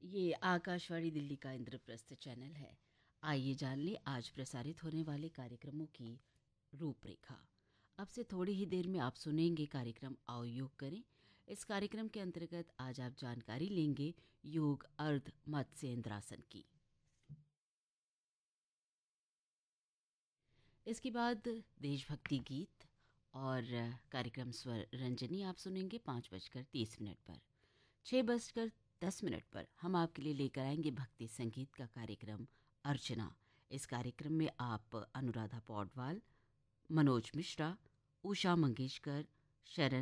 ये आकाशवाणी दिल्ली का इंद्रप्रस्थ चैनल है। आइए जान लें आज प्रसारित होने वाले कार्यक्रमों की रूपरेखा। अब से थोड़ी ही देर में आप सुनेंगे कार्यक्रम आओ योग करें। इस कार्यक्रम के अंतर्गत आज आप जानकारी लेंगे योग अर्ध मत्स्येंद्रासन की। इसके बाद देशभक्ति गीत और कार्यक्रम स्वर रंजनी आप सुनेंगे 5:30 पर। 6:10 पर हम आपके लिए लेकर आएंगे भक्ति संगीत का कार्यक्रम अर्चना। इस कार्यक्रम में आप अनुराधा पौडवाल, मनोज मिश्रा, उषा मंगेशकर, शरण